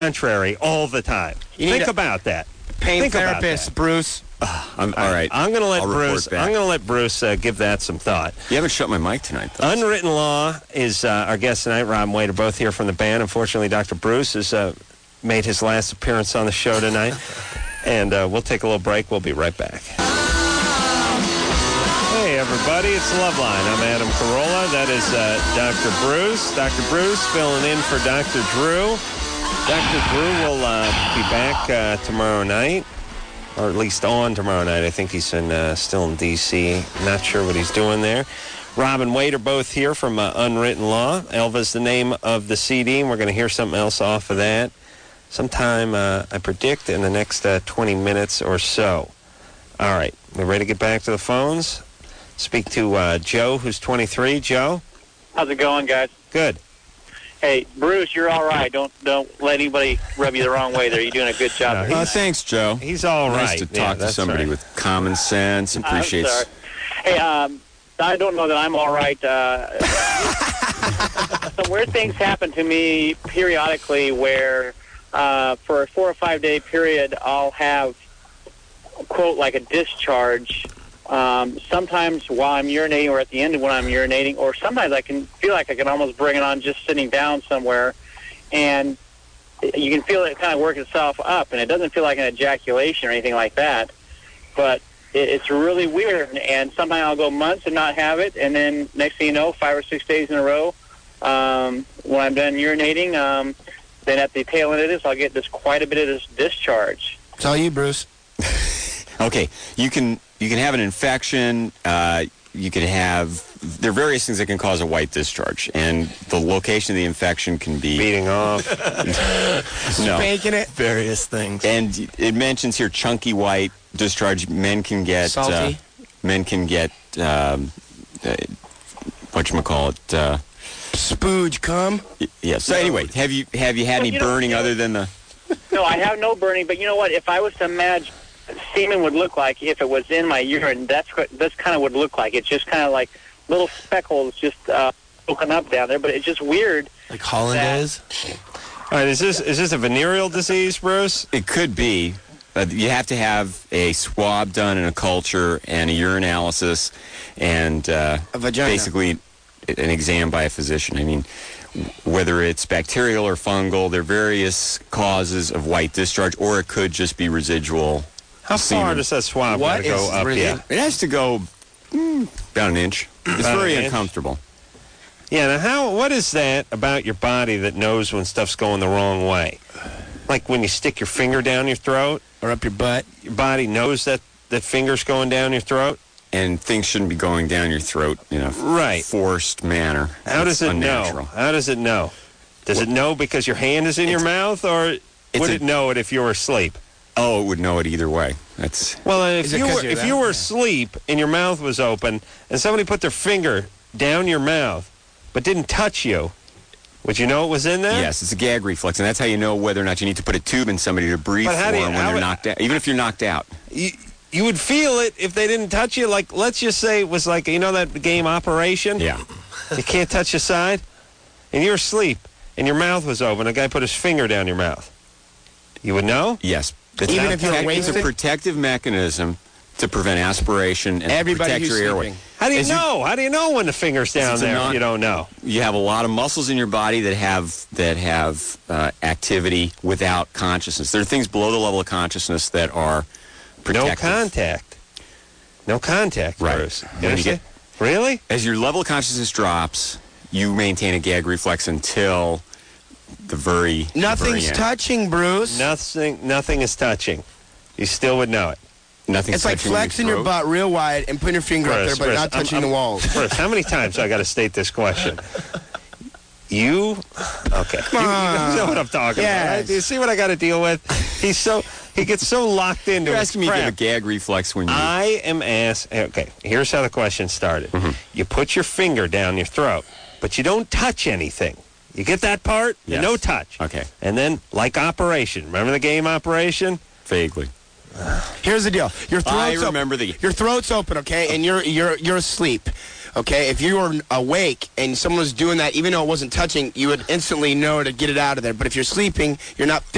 contrary all the time. Think about that. Pain therapist, Bruce. All right. I'm going to let I'll Bruce. report back. I'm going to let Bruce give that some thought. You haven't shut my mic tonight, though. Unwritten Law is our guest tonight. Rob and Wade are both here from the band. Unfortunately, Dr. Bruce has made his last appearance on the show tonight. And we'll take a little break. We'll be right back. Hey, everybody. It's Loveline. I'm Adam Carolla. That is Dr. Bruce. Dr. Bruce filling in for Dr. Drew. Dr. Drew will be back tomorrow night, or at least on tomorrow night. I think he's still in D.C. Not sure what he's doing there. Rob and Wade are both here from Unwritten Law. Elva's the name of the CD, and we're going to hear something else off of that sometime, I predict, in the next 20 minutes or so. All right, we're ready to get back to the phones. Speak to Joe, who's 23. Joe? How's it going, guys? Good. Hey, Bruce, you're all right. Don't let anybody rub you the wrong way there. You're doing a good job. Thanks, Joe. He's all right. Nice to talk to somebody with common sense. Appreciates. I'm sorry. Hey, I don't know that I'm all right. Some weird things happen to me periodically where for a 4 or 5 day period I'll have, quote, like a discharge. Sometimes while I'm urinating or at the end of when I'm urinating, or sometimes I can feel like I can almost bring it on just sitting down somewhere, and you can feel it kind of work itself up, and it doesn't feel like an ejaculation or anything like that, but it's really weird, and sometimes I'll go months and not have it, and then next thing you know, 5 or 6 days in a row, when I'm done urinating, then at the tail end of this, I'll get quite a bit of this discharge. It's all you, Bruce. Okay, you can have an infection. You can have. There are various things that can cause a white discharge, and the location of the infection can be beating off, spanking it, various things. And it mentions here chunky white discharge. Men can get salty. Whatchamacallit? Spooge cum. Yes. So anyway, have you had any burning other than the? No, I have no burning. But you know what? If I was to imagine semen would look like if it was in my urine, that's kind of what it would look like. It's just kind of like little speckles just open up down there, but it's just weird. Like hollandaise? All right, is this a venereal disease, Bruce? It could be. You have to have a swab done and a culture and a urinalysis and a vagina. Basically an exam by a physician. I mean, whether it's bacterial or fungal, there are various causes of white discharge, or it could just be residual. How far does that swab gotta go up? Yeah, it has to go about an inch. It's very uncomfortable. Yeah. Now, what is that about your body that knows when stuff's going the wrong way? Like when you stick your finger down your throat or up your butt. Your body knows that finger's going down your throat, and things shouldn't be going down your throat in a forced manner. How does it know? How does it know? Does it know because your hand is in your mouth, or would it know it if you were asleep? Oh, it would know it either way. That's well. If you were asleep and your mouth was open, and somebody put their finger down your mouth, but didn't touch you, would you know it was in there? Yes, it's a gag reflex, and that's how you know whether or not you need to put a tube in somebody to breathe for them when they're knocked out. Even if you're knocked out, you would feel it if they didn't touch you. Like, let's just say it was like, you know that game Operation? Yeah. You can't touch your side, and you're asleep, and your mouth was open. A guy put his finger down your mouth. You would know? Yes. Even if you're awake, it's a protective mechanism to prevent aspiration and protect your airway. How do you know? How do you know when the finger's down there if you don't know? You have a lot of muscles in your body that have activity without consciousness. There are things below the level of consciousness that are protective. No contact, right. Bruce. Really? As your level of consciousness drops, you maintain a gag reflex until the very Nothing's end. Touching, Bruce. Nothing is touching. You still would know it. It's like flexing your butt real wide and putting your finger up there, but not touching the walls. Bruce, how many times do I got to state this question? Okay. You know what I'm talking about. Right? Do you see what I got to deal with? He gets so locked into You're his asking me if you have a gag reflex when you... I am asking... Okay, here's how the question started. Mm-hmm. You put your finger down your throat, but you don't touch anything. You get that part? Yes. No touch. Okay. And then, like Operation. Remember the game Operation? Vaguely. Here's the deal. Your throat's open, okay, and you're asleep. Okay, if you were awake and someone was doing that, even though it wasn't touching, you would instantly know to get it out of there. But if you're sleeping, you're not